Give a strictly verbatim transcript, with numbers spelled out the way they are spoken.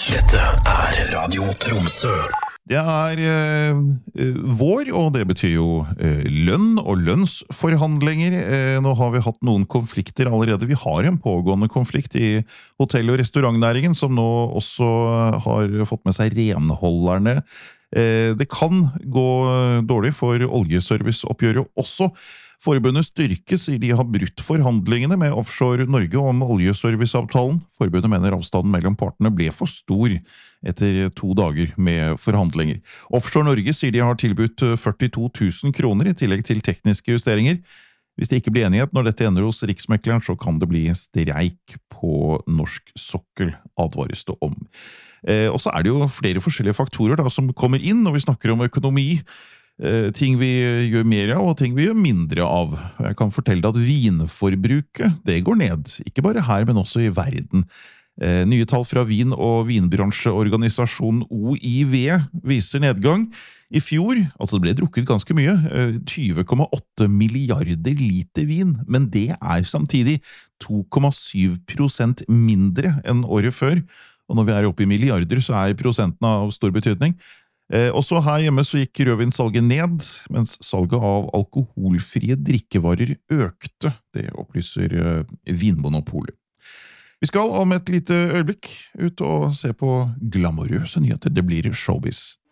Dette er Radio Tromsø. Det er eh, vår, og det betyr jo eh, lønn og lønnsforhandlinger. Eh, nå har vi hatt noen konflikter allerede. Vi har en pågående konflikt i hotell- og restaurantnæringen, som nå også har fått med seg renholderne. Eh, det kan gå dårlig for oljeserviceoppgjøret også. Forbundet Styrke sier de har brutt forhandlingene med Offshore Norge om oljeserviceavtalen. Forbundet mener avstanden mellom partene ble for stor etter to dager med forhandlinger. Offshore Norge sier de har tilbudt førtito tusen kroner i tillegg til tekniske justeringer. Hvis det ikke blir enighet når dette ender hos Riksmekleren, så kan det bli streik på norsk sokkel, advares det om. Eh, og så er det jo flere forskjellige faktorer da, som kommer inn når vi snakker om økonomi. Eh, ting vi gjør mer av, og ting vi gjør mindre av. Jeg kan fortelle deg at vinforbruket, det går ned. Ikke bare her, men også i verden. Eh, nye tall fra vin- og vinbransjeorganisasjonen O I V viser nedgang. I fjor, altså det ble drukket ganske mye, eh, tyve komma åtte milliarder liter vin, men det er samtidig to komma syv prosent mindre enn året før. Og når vi er oppe i milliarder, så er prosenten av stor betydning. Eh, også her hjemme så gikk rødvinsalget ned, mens salget av alkoholfrie drikkevarer økte. Det opplyser eh, Vinmonopolet. Vi skal om et lite øyeblikk ut og se på glamorøse nyheter. Det blir showbiz.